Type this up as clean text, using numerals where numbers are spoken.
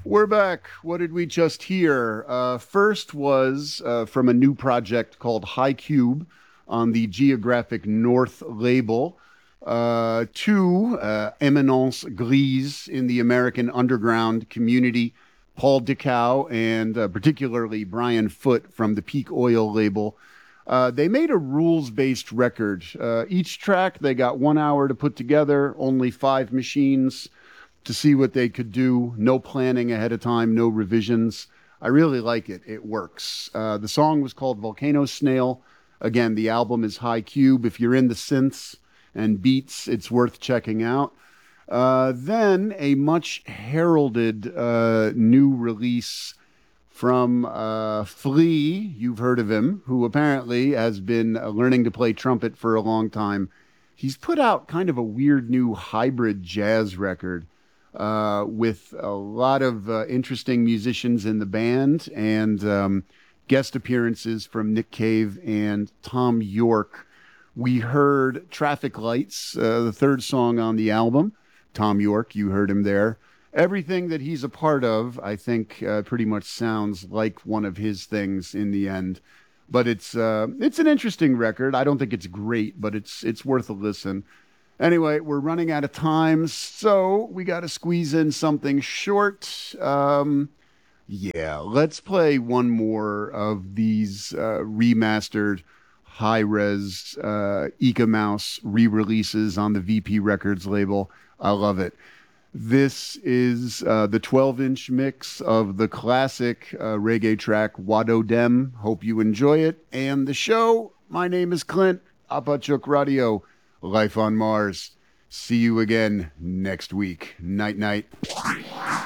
We're back. What did we just hear? First was from a new project called High Cube on the Geographic North label. Two, Eminence Grise in the American underground community, Paul DeCow and particularly Brian Foote from the Peak Oil label. They made a rules based record. Each track they got 1 hour to put together, only five machines to see what they could do. No planning ahead of time, no revisions. I really like it. It works. The song was called Volcano Snail. Again, the album is High Cube. If you're in the synths and beats, it's worth checking out. Then a much heralded new release from Flea. You've heard of him, who apparently has been learning to play trumpet for a long time. He's put out kind of a weird new hybrid jazz record with a lot of interesting musicians in the band and guest appearances from Nick Cave and Tom York. We heard Traffic Lights, the third song on the album. Tom York, you heard him there. Everything that he's a part of, I think, pretty much sounds like one of his things in the end. But it's an interesting record. I don't think it's great, but it's worth a listen. Anyway, we're running out of time, so we got to squeeze in something short. Yeah, let's play one more of these remastered high-res Eka Mouse re-releases on the VP Records label. I love it. This is the 12-inch mix of the classic reggae track Wado Dem. Hope you enjoy it. And the show, my name is Clint, Apachuk Radio. Life on Mars. See you again next week. Night, night.